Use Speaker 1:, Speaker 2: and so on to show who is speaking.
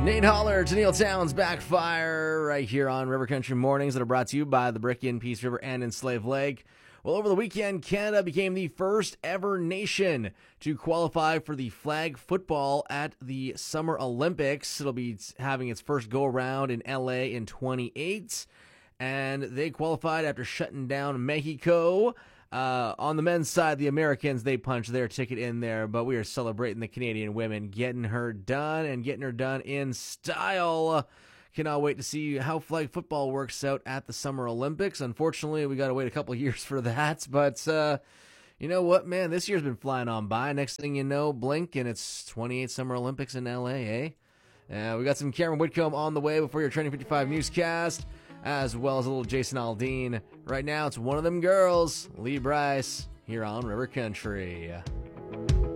Speaker 1: Nate Holler, Tennille Towns, Backfire, right here on River Country Mornings that are brought to you by the Brick in Peace River and in Slave Lake. Well, over the weekend, Canada became the first ever nation to qualify for the flag football at the Summer Olympics. It'll be having its first go-around in LA in 28, and they qualified after shutting down Mexico. On the men's side, the Americans, they punched their ticket in there, but we are celebrating the Canadian women getting her done and getting her done in style. Cannot wait to see how flag football works out at the Summer Olympics. Unfortunately, we got to wait a couple of years for that, but you know what, man? This year's been flying on by. Next thing you know, blink, and it's 28 Summer Olympics in LA, eh? We got some Cameron Whitcomb on the way before your Training 55 newscast, as well as a little Jason Aldean. Right now, it's one of them girls, Lee Bryce, here on River Country.